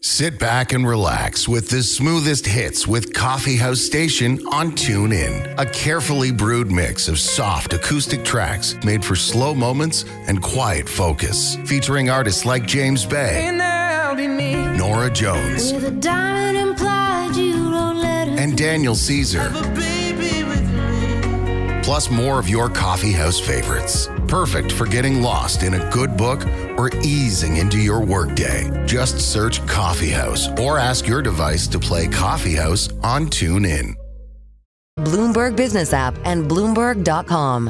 Sit back and relax with the smoothest hits with Coffee House Station on TuneIn. A carefully brewed mix of soft acoustic tracks made for slow moments and quiet focus. Featuring artists like James Bay, Nora Jones, and Daniel Caesar. Plus more of your coffee house favorites. Perfect for getting lost in a good book or easing into your workday. Just search Coffee House or ask your device to play Coffee House on TuneIn. Bloomberg Business App and Bloomberg.com.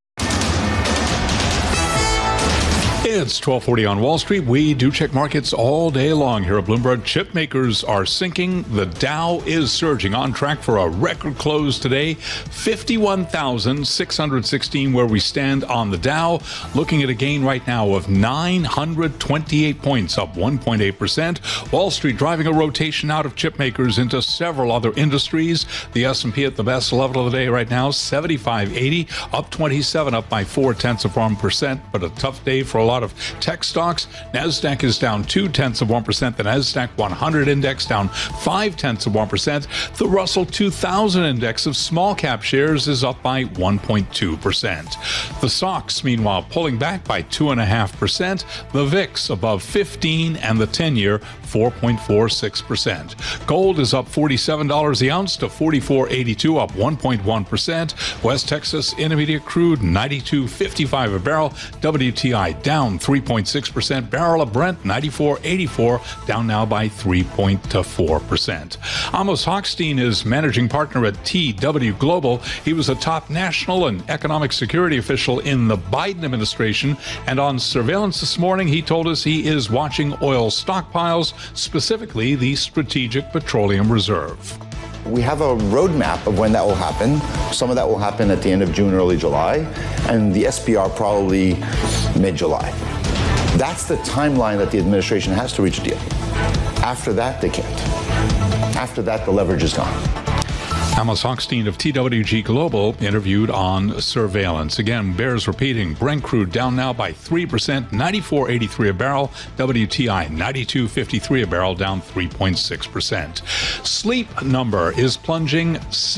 It's 12:40 on Wall Street. We do check markets all day long here at Bloomberg. Chip makers are sinking. The Dow is surging, on track for a record close today. 51,616 where we stand on the Dow. Looking at a gain right now of 928 points, up 1.8%. Wall Street driving a rotation out of chip makers into several other industries. The S&P at the best level of the day right now, 75.80, up 27, up by 0.4%. But a tough day for a lot of tech stocks. NASDAQ is down 0.2%. The NASDAQ 100 index down 0.5%. The Russell 2000 index of small cap shares is up by 1.2%. The SOX, meanwhile, pulling back by 2.5%. The VIX above 15 and the 10-year 4.46%. Gold is up $47 the ounce to $44.82, up 1.1%. West Texas Intermediate crude 92.55 a barrel. WTI down 3.6%. Barrel of Brent 94.84, down now by 3.4%. Amos Hochstein is managing partner at TW Global. He was a top national and economic security official in the Biden administration, and on surveillance this morning, he told us he is watching oil stockpiles, specifically the Strategic Petroleum Reserve. We have a roadmap of when that will happen. Some of that will happen at the end of June, early July, and the SPR probably mid-July. That's the timeline that the administration has to reach a deal. After that, they can't. After that, the leverage is gone. Amos Hochstein of TWG Global interviewed on surveillance. Again, bears repeating. Brent crude down now by 3%, 94.83 a barrel. WTI 92.53 a barrel, down 3.6%. Sleep Number is plunging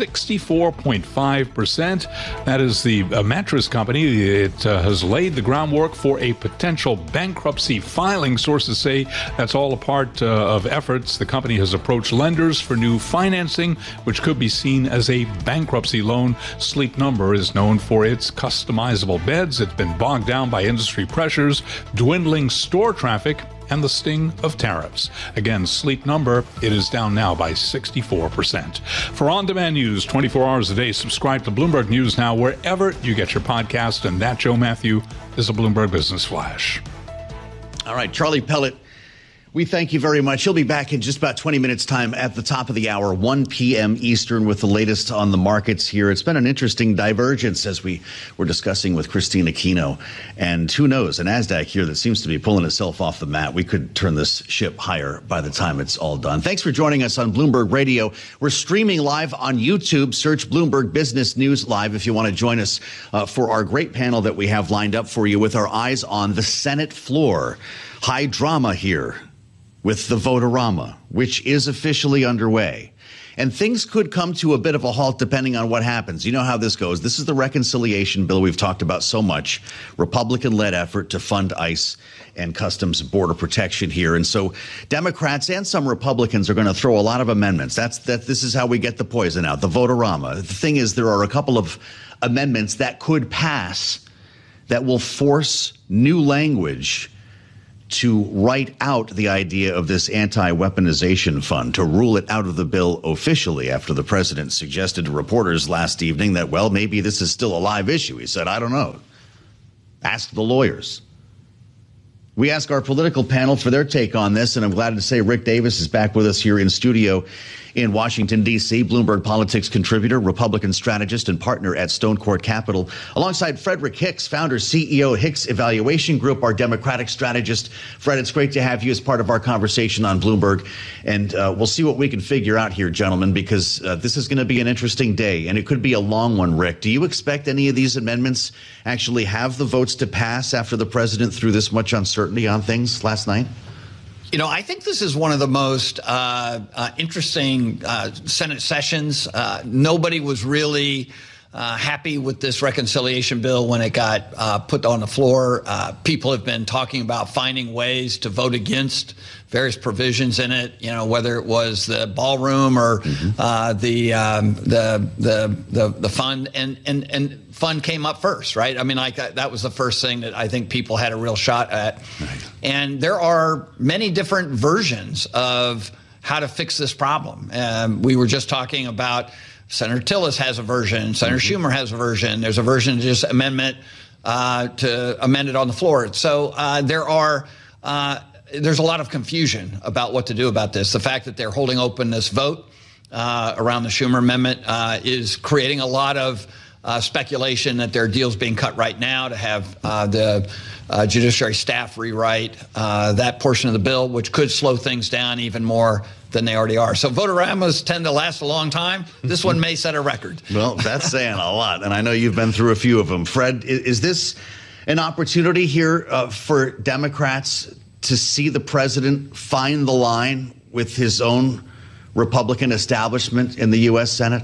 64.5%. That is the mattress company. It has laid the groundwork for a potential bankruptcy filing. Sources say that's all a part of efforts. The company has approached lenders for new financing, which could be seen as a bankruptcy loan. Sleep Number is known for its customizable beds. It's been bogged down by industry pressures, dwindling store traffic, and the sting of tariffs. Again, Sleep Number, it is down now by 64%. For on-demand news 24 hours a day, subscribe to Bloomberg News Now wherever you get your podcast. And that, Joe Matthew, is a Bloomberg Business Flash. All right, Charlie Pellet, we thank you very much. He'll be back in just about 20 minutes' time at the top of the hour, 1 p.m. Eastern, with the latest on the markets here. It's been an interesting divergence, as we were discussing with Christine Aquino. And who knows, a NASDAQ here that seems to be pulling itself off the mat. We could turn this ship higher by the time it's all done. Thanks for joining us on Bloomberg Radio. We're streaming live on YouTube. Search Bloomberg Business News Live if you want to join us for our great panel that we have lined up for you, with our eyes on the Senate floor. High drama here with the Vote-a-rama, which is officially underway. And things could come to a bit of a halt depending on what happens. You know how this goes. This is the reconciliation bill we've talked about so much, Republican-led effort to fund ICE and Customs Border Protection here. And so Democrats and some Republicans are going to throw a lot of amendments. This is how we get the poison out, the Vote-a-rama. The thing is, there are a couple of amendments that could pass that will force new language to write out the idea of this anti-weaponization fund, to rule it out of the bill officially, after the president suggested to reporters last evening that, well, maybe this is still a live issue. He said, I don't know. Ask the lawyers. We ask our political panel for their take on this, and I'm glad to say Rick Davis is back with us here in studio in Washington, D.C., Bloomberg Politics contributor, Republican strategist, and partner at Stone Court Capital, alongside Frederick Hicks, founder, CEO, Hicks Evaluation Group, our Democratic strategist. Fred, it's great to have you as part of our conversation on Bloomberg, and we'll see what we can figure out here, gentlemen, because this is going to be an interesting day, and it could be a long one, Rick. Do you expect any of these amendments actually have the votes to pass after the president threw this much uncertainty on things last night? I think this is one of the most interesting Senate sessions. Nobody was really happy with this reconciliation bill when it got put on the floor. People have been talking about finding ways to vote against various provisions in it. Whether it was the ballroom or the fund, and fund came up first, right? I mean, that was the first thing that I think people had a real shot at. Right. And there are many different versions of how to fix this problem. We were just talking about Senator Tillis has a version. Senator Schumer has a version. There's a version of just amendment to amend it on the floor. So there's a lot of confusion about what to do about this. The fact that they're holding open this vote around the Schumer amendment is creating a lot of speculation that there are deals being cut right now to have the judiciary staff rewrite that portion of the bill, which could slow things down even more than they already are. So vote-a-ramas tend to last a long time. This one may set a record. Well, that's saying a lot, and I know you've been through a few of them. Fred, is this an opportunity here for Democrats to see the president find the line with his own Republican establishment in the U.S. Senate?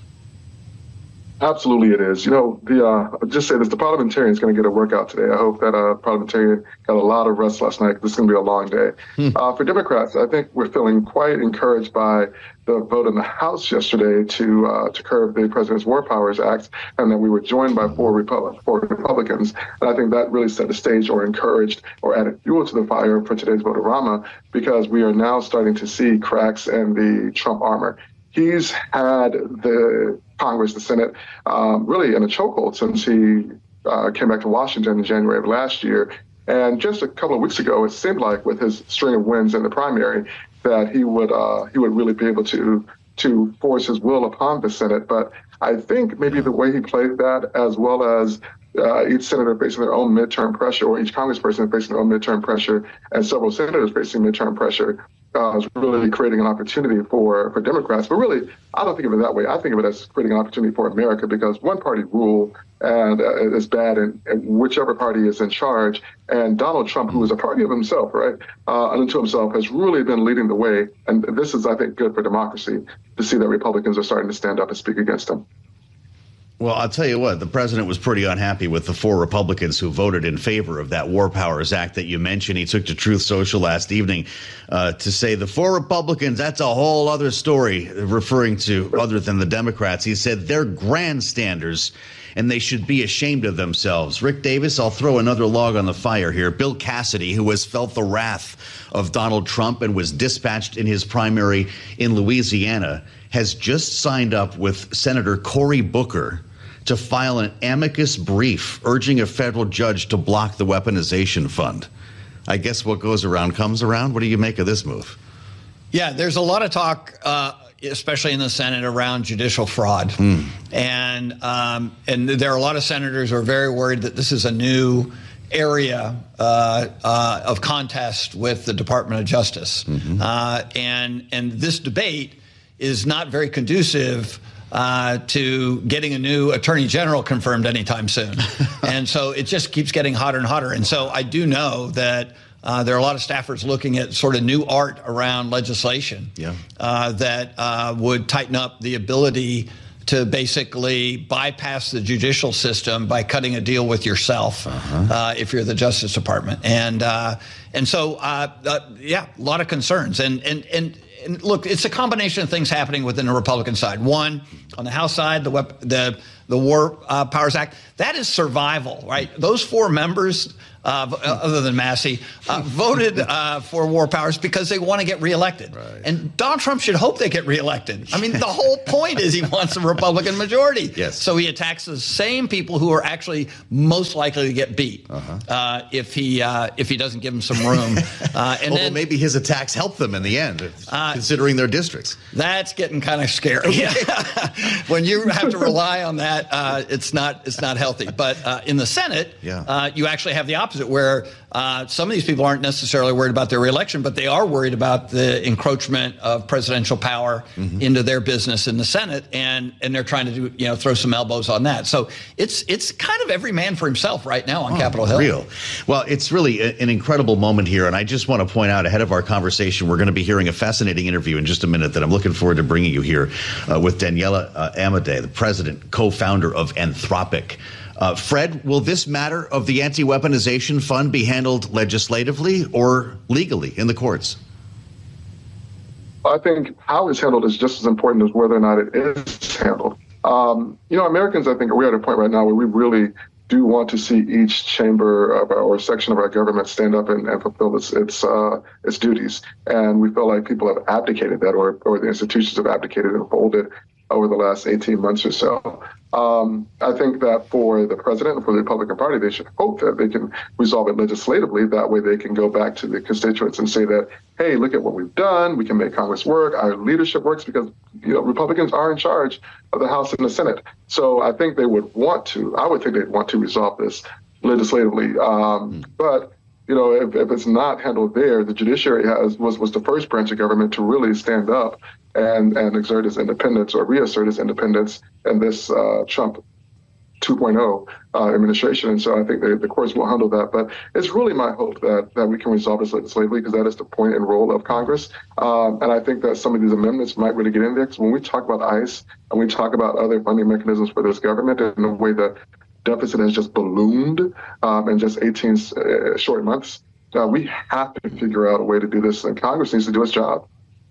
Absolutely it is. I'll just say this, the parliamentarian is going to get a workout today. I hope that parliamentarian got a lot of rest last night. This is going to be a long day. For Democrats, I think we're feeling quite encouraged by the vote in the House yesterday to curb the President's War Powers Act, and that we were joined by four Republicans. And I think that really set the stage or encouraged or added fuel to the fire for today's vote-a-rama, because we are now starting to see cracks in the Trump armor. He's had the Congress, the Senate, really in a chokehold since he came back to Washington in January of last year. And just a couple of weeks ago, it seemed like with his string of wins in the primary that he would really be able to force his will upon the Senate. But I think maybe the way he played that, as well as each senator facing their own midterm pressure, or each congressperson facing their own midterm pressure, and several senators facing midterm pressure, is really creating an opportunity for Democrats. But really, I don't think of it that way. I think of it as creating an opportunity for America, because one-party rule and is bad in whichever party is in charge. And Donald Trump, who is a party of himself, right, unto himself, has really been leading the way. And this is, I think, good for democracy to see that Republicans are starting to stand up and speak against him. Well, I'll tell you what, the president was pretty unhappy with the four Republicans who voted in favor of that War Powers Act that you mentioned. He took to Truth Social last evening to say the four Republicans, that's a whole other story, referring to other than the Democrats. He said they're grandstanders and they should be ashamed of themselves. Rick Davis, I'll throw another log on the fire here. Bill Cassidy, who has felt the wrath of Donald Trump and was dispatched in his primary in Louisiana, has just signed up with Senator Cory Booker to file an amicus brief urging a federal judge to block the weaponization fund. I guess what goes around comes around. What do you make of this move? Yeah, there's a lot of talk, especially in the Senate, around judicial fraud. And there are a lot of senators who are very worried that this is a new area of contest with the Department of Justice. And this debate is not very conducive to getting a new attorney general confirmed anytime soon. And so it just keeps getting hotter and hotter. And so I do know that there are a lot of staffers looking at sort of new art around legislation that would tighten up the ability to basically bypass the judicial system by cutting a deal with yourself if you're the Justice Department. And so, a lot of concerns. And look, it's a combination of things happening within the Republican side. One, on the House side, the War Powers Act, that is survival, right? Those four members, other than Massey, voted for war powers because they want to get reelected. Right. And Donald Trump should hope they get reelected. I mean, the whole point is he wants a Republican majority. Yes. So he attacks the same people who are actually most likely to get beat if he doesn't give them some room. And then maybe his attacks help them in the end, considering their districts. That's getting kind of scary. When you have to rely on that, it's not healthy. But in the Senate, you actually have the opposite, where some of these people aren't necessarily worried about their reelection, but they are worried about the encroachment of presidential power into their business in the Senate, and they're trying to throw some elbows on that. So it's kind of every man for himself right now on Capitol Hill. Real. Well, it's really an incredible moment here, and I just want to point out ahead of our conversation, we're going to be hearing a fascinating interview in just a minute that I'm looking forward to bringing you here with Daniela Amodei, the president, co-founder of Anthropic. Fred, will this matter of the anti-weaponization fund be handled legislatively or legally in the courts? I think how it's handled is just as important as whether or not it is handled. Americans, I think, we're at a point right now where we really do want to see each chamber or section of our government stand up and fulfill its duties. And we feel like people have abdicated that, or the institutions have abdicated and folded over the last 18 months or so. I think that for the president and for the Republican Party, they should hope that they can resolve it legislatively. That way they can go back to the constituents and say that, hey, look at what we've done. We can make Congress work. Our leadership works because, Republicans are in charge of the House and the Senate. So I think they would want to, I would think they'd want to resolve this legislatively. But if it's not handled there, the judiciary was the first branch of government to really stand up and exert its independence or reassert its independence in this Trump 2.0 administration. And so I think the courts will handle that. But it's really my hope that we can resolve this legislatively, because that is the point and role of Congress. And I think that some of these amendments might really get in there, because when we talk about ICE and we talk about other funding mechanisms for this government in a way that deficit has just ballooned in just 18 short months, we have to figure out a way to do this, and Congress needs to do its job.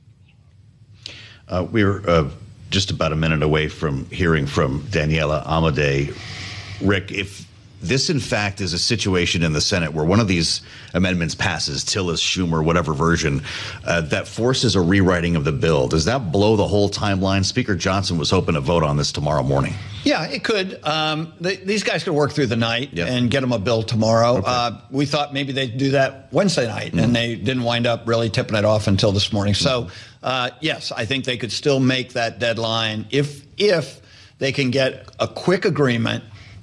We're just about a minute away from hearing from Daniela Amodei. Rick, if this, in fact, is a situation in the Senate where one of these amendments passes, Tillis, Schumer, whatever version, that forces a rewriting of the bill, does that blow the whole timeline? Speaker Johnson was hoping to vote on this tomorrow morning. Yeah, it could. These guys could work through the night and get them a bill tomorrow. Okay. We thought maybe they'd do that Wednesday night, and they didn't wind up really tipping it off until this morning. So, yes, I think they could still make that deadline if they can get a quick agreement,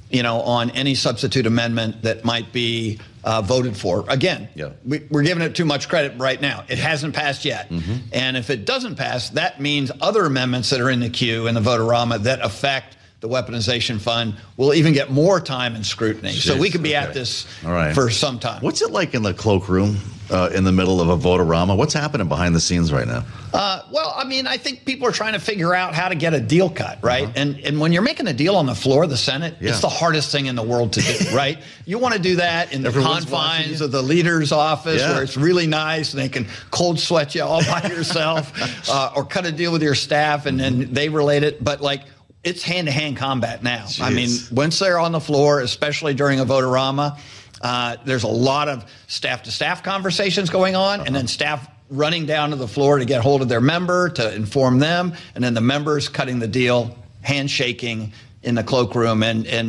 on any substitute amendment that might be voted for. Again, we're giving it too much credit right now. It hasn't passed yet. And if it doesn't pass, that means other amendments that are in the queue in the vote-a-rama that affect the weaponization fund will even get more time and scrutiny. Jeez, so we could be at this for some time. What's it like in the cloakroom in the middle of a vote-a-rama? What's happening behind the scenes right now? Well, I mean, I think people are trying to figure out how to get a deal cut, right? And when you're making a deal on the floor of the Senate, it's the hardest thing in the world to do, right? You want to do that in the confines of the leader's office where it's really nice and they can cold sweat you all by yourself, or cut a deal with your staff and then they relate it. But it's hand-to-hand combat now. Jeez. I mean, once they're on the floor, especially during a vote-a-rama, there's a lot of staff-to-staff conversations going on, and then staff running down to the floor to get hold of their member, to inform them, and then the members cutting the deal, handshaking in the cloakroom.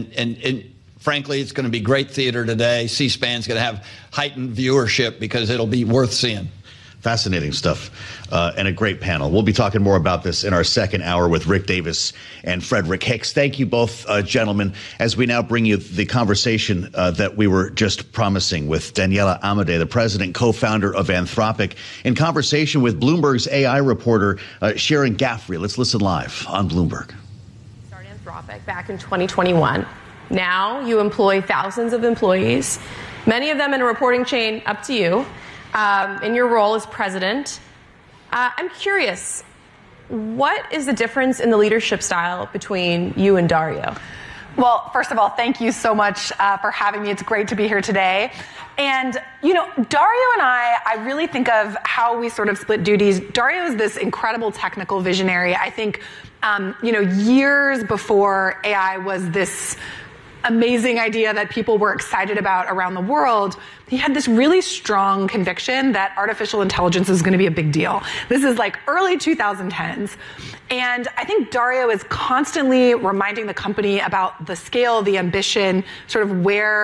And frankly, it's going to be great theater today. C-SPAN's going to have heightened viewership because it'll be worth seeing. Fascinating stuff, and a great panel. We'll be talking more about this in our second hour with Rick Davis and Frederick Hicks. Thank you both, gentlemen, as we now bring you the conversation that we were just promising with Daniela Amodei, the president, co-founder of Anthropic, in conversation with Bloomberg's AI reporter, Sharon Gaffrey. Let's listen live on Bloomberg. Started Anthropic back in 2021. Now you employ thousands of employees, many of them in a reporting chain up to you. In your role as president, I'm curious, what is the difference in the leadership style between you and Dario? Well, first of all, thank you so much for having me. It's great to be here today. And, Dario and I really think of how we sort of split duties. Dario is this incredible technical visionary. I think, years before AI was this amazing idea that people were excited about around the world, he had this really strong conviction that artificial intelligence is going to be a big deal. This is like early 2010s. And I think Dario is constantly reminding the company about the scale, the ambition, sort of where